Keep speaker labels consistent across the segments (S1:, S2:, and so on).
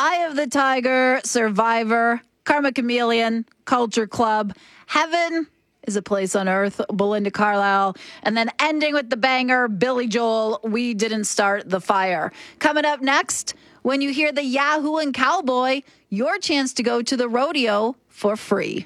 S1: Eye of the Tiger, Survivor, Karma Chameleon, Culture Club, Heaven is a Place on Earth, Belinda Carlisle, and then ending with the banger, Billy Joel, We Didn't Start the Fire. Coming up next, when you hear the Yahoo and Cowboy, your chance to go to the rodeo for free.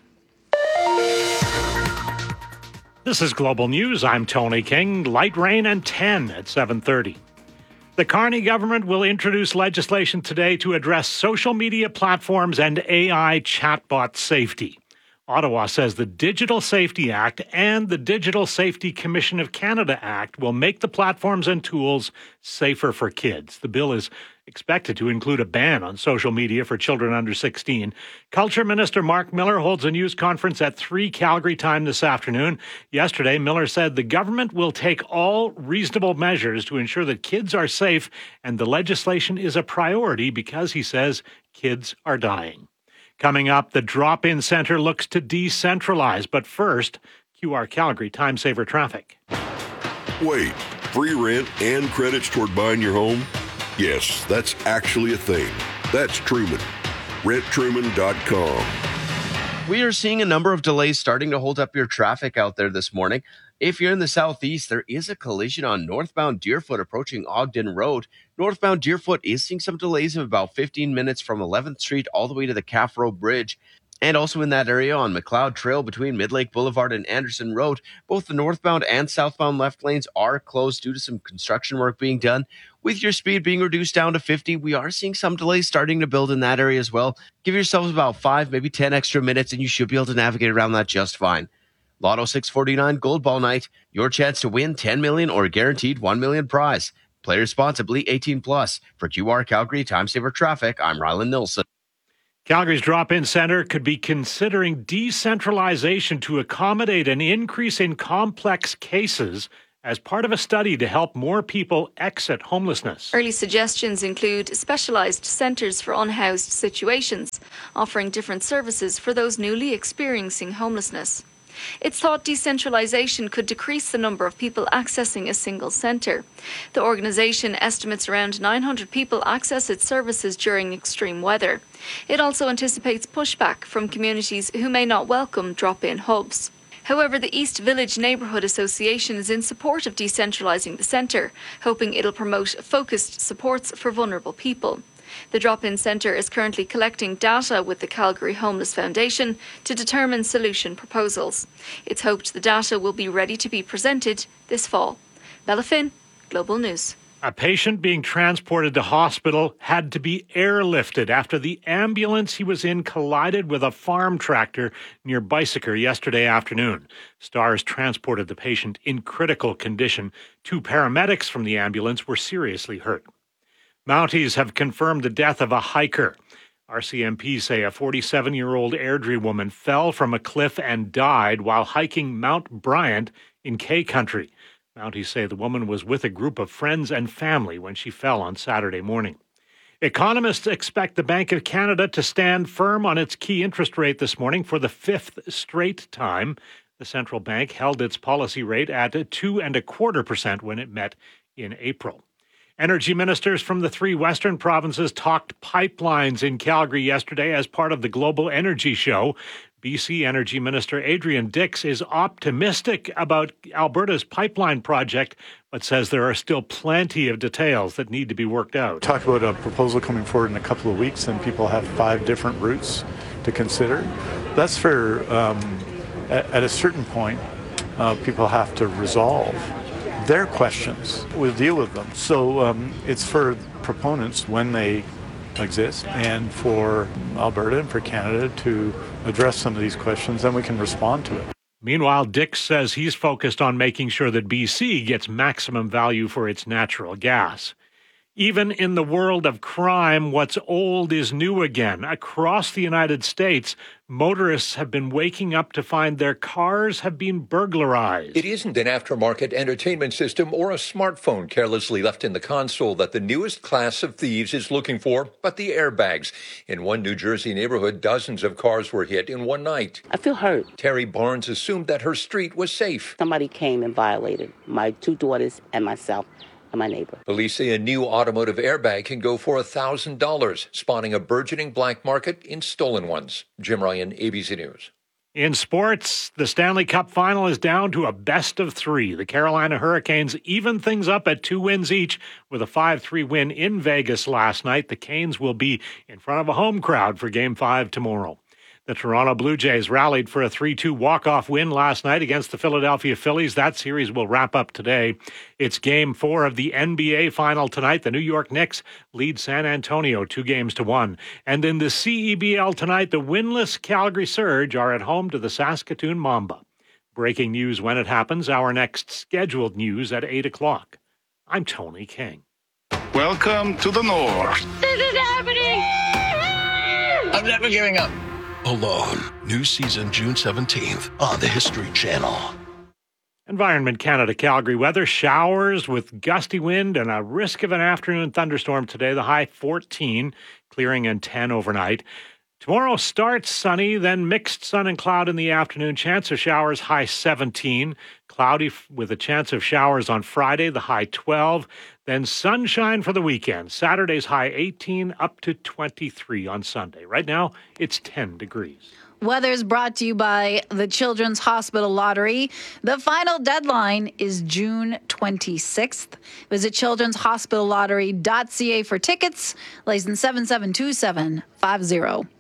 S2: This is Global News. I'm Tony King. Light rain and 10 at 7:30. The Carney government will introduce legislation today to address social media platforms and AI chatbot safety. Ottawa says the Digital Safety Act and the Digital Safety Commission of Canada Act will make the platforms and tools safer for kids. The bill is expected to include a ban on social media for children under 16. Culture Minister Mark Miller holds a news conference at 3 Calgary time this afternoon. Yesterday, Miller said the government will take all reasonable measures to ensure that kids are safe, and the legislation is a priority because, he says, kids are dying. Coming up, the drop-in center looks to decentralize. But first, QR Calgary Time Saver traffic.
S3: Wait, free rent and credits toward buying your home? Yes, that's actually a thing. That's Truman. RentTruman.com.
S4: We are seeing a number of delays starting to hold up your traffic out there this morning. If you're in the southeast, there is a collision on northbound Deerfoot approaching Ogden Road. Northbound Deerfoot is seeing some delays of about 15 minutes from 11th Street all the way to the Calf Road Bridge. And also in that area on McLeod Trail between Midlake Boulevard and Anderson Road, both the northbound and southbound left lanes are closed due to some construction work being done. With your speed being reduced down to 50, we are seeing some delays starting to build in that area as well. Give yourselves about 5, maybe 10 extra minutes, and you should be able to navigate around that just fine. Lotto 649 Gold Ball Night, your chance to win $10 million or guaranteed $1 million prize. Play responsibly, 18+. For QR Calgary Time Saver Traffic, I'm Ryland Nilsson.
S2: Calgary's drop-in center could be considering decentralization to accommodate an increase in complex cases as part of a study to help more people exit homelessness.
S5: Early suggestions include specialised centres for unhoused situations, offering different services for those newly experiencing homelessness. It's thought decentralisation could decrease the number of people accessing a single centre. The organisation estimates around 900 people access its services during extreme weather. It also anticipates pushback from communities who may not welcome drop-in hubs. However, the East Village Neighbourhood Association is in support of decentralising the centre, hoping it'll promote focused supports for vulnerable people. The drop-in centre is currently collecting data with the Calgary Homeless Foundation to determine solution proposals. It's hoped the data will be ready to be presented this fall. Bella Finn, Global News.
S2: A patient being transported to hospital had to be airlifted after the ambulance he was in collided with a farm tractor near Bicycle yesterday afternoon. Stars transported the patient in critical condition. 2 paramedics from the ambulance were seriously hurt. Mounties have confirmed the death of a hiker. RCMP say a 47-year-old Airdrie woman fell from a cliff and died while hiking Mount Bryant in K Country. Mounties say the woman was with a group of friends and family when she fell on Saturday morning. Economists expect the Bank of Canada to stand firm on its key interest rate this morning for the 5th straight time. The central bank held its policy rate at 2.25% when it met in April. Energy ministers from the 3 western provinces talked pipelines in Calgary yesterday as part of the Global Energy Show. BC Energy Minister Adrian Dix is optimistic about Alberta's pipeline project, but says there are still plenty of details that need to be worked out.
S6: Talk about a proposal coming forward in a couple of weeks, and people have 5 different routes to consider. That's for, at a certain point, people have to resolve their questions. We'll deal with them. So it's for proponents when they exist, and for Alberta and for Canada to address some of these questions, then we can respond to it.
S2: Meanwhile, Dix says he's focused on making sure that BC gets maximum value for its natural gas. Even in the world of crime, what's old is new again. Across the United States, motorists have been waking up to find their cars have been burglarized.
S7: It isn't an aftermarket entertainment system or a smartphone carelessly left in the console that the newest class of thieves is looking for, but the airbags. In one New Jersey neighborhood, dozens of cars were hit in one night.
S8: I feel hurt.
S7: Terry Barnes assumed that her street was safe.
S8: Somebody came and violated my 2 daughters and myself. my neighbor.
S7: Police say a new automotive airbag can go for $1,000, spawning a burgeoning black market in stolen ones. Jim Ryan, ABC News.
S2: In sports, the Stanley Cup final is down to a best of three. The Carolina Hurricanes even things up at 2 wins each with a 5-3 win in Vegas last night. The Canes will be in front of a home crowd for Game 5 tomorrow. The Toronto Blue Jays rallied for a 3-2 walk-off win last night against the Philadelphia Phillies. That series will wrap up today. It's Game 4 of the NBA Final tonight. The New York Knicks lead San Antonio 2-1. And in the CEBL tonight, the winless Calgary Surge are at home to the Saskatoon Mamba. Breaking news when it happens. Our next scheduled news at 8 o'clock. I'm Tony King.
S9: Welcome to the North.
S10: This is happening!
S11: I'm never giving up.
S12: Alone. New season June 17th on the History Channel.
S2: Environment Canada Calgary weather. Showers with gusty wind and a risk of an afternoon thunderstorm today. The high 14, clearing and 10 overnight. Tomorrow starts sunny, then mixed sun and cloud in the afternoon. Chance of showers, high 17. Cloudy with a chance of showers on Friday, the high 12. Then sunshine for the weekend. Saturday's high 18 up to 23 on Sunday. Right now, it's 10 degrees.
S1: Weather is brought to you by the Children's Hospital Lottery. The final deadline is June 26th. Visit children'shospitallottery.ca for tickets. License 772750.